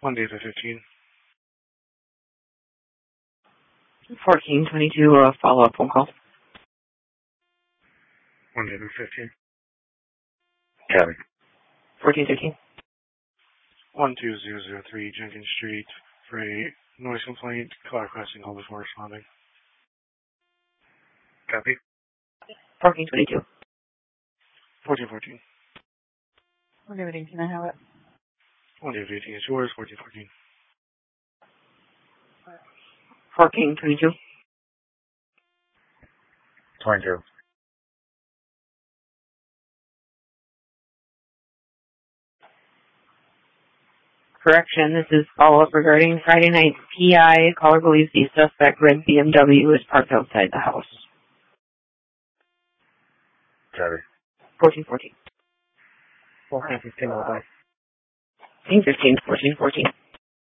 Monday the 15th. 1422, follow-up phone call. Monday the 15th. Copy. 1413. 12003 Jenkins Street for a noise complaint. Call requesting all before responding. Copy. 1422. 1414. Monday the 18th, I have it. Monday the 18th is yours. 1414. 1422. 22. Correction, this is follow-up regarding Friday night PI. Caller believes the suspect red BMW is parked outside the house. Copy. 1414. 1415, all day. 1415, 1414.